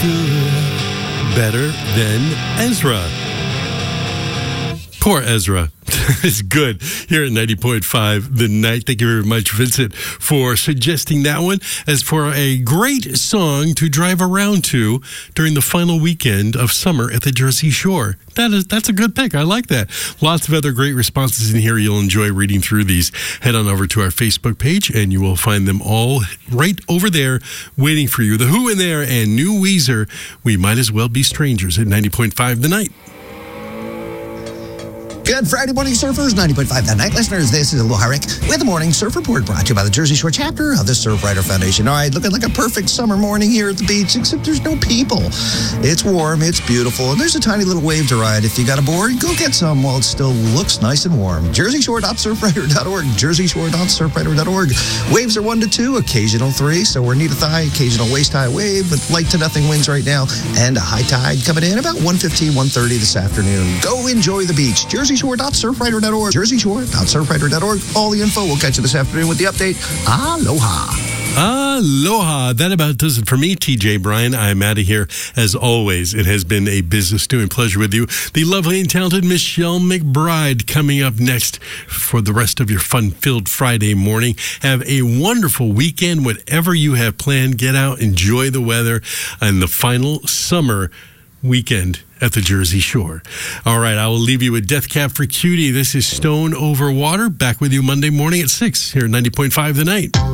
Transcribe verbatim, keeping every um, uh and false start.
good, better than Ezra. Poor Ezra. It's good here at ninety point five The Night. Thank you very much, Vincent, for suggesting that one as for a great song to drive around to during the final weekend of summer at the Jersey Shore. That is, that's a good pick. I like that. Lots of other great responses in here. You'll enjoy reading through these. Head on over to our Facebook page, and you will find them all right over there waiting for you. The Who in there and New Weezer. We might as well be strangers at ninety point five The Night. Good Friday morning, surfers. ninety point five The Night listeners. This is Aloha Rick with the Morning Surf Report, brought to you by the Jersey Shore chapter of the Surfrider Foundation. All right, looking like a perfect summer morning here at the beach, except there's no people. It's warm, it's beautiful, and there's a tiny little wave to ride. If you got a board, go get some while it still looks nice and warm. jersey shore dot surfrider dot org. jersey shore dot surfrider dot org. Waves are one to two, occasional three, so we're knee to thigh, occasional waist high wave with light to nothing winds right now, and a high tide coming in about one fifteen, one thirty this afternoon. Go enjoy the beach. jersey shore dot surfrider dot org. jersey shore dot surfrider dot org. All the info. We'll catch you this afternoon with the update. Aloha. Aloha. That about does it for me, T J Bryan. I'm out of here. As always, it has been a business doing pleasure with you. The lovely and talented Michelle McBride coming up next for the rest of your fun-filled Friday morning. Have a wonderful weekend. Whatever you have planned, get out, enjoy the weather, and the final summer weekend at the Jersey Shore. All right, I will leave you with Death Cab for Cutie. This is Stone Over Water. Back with you Monday morning at six here at ninety point five The Night.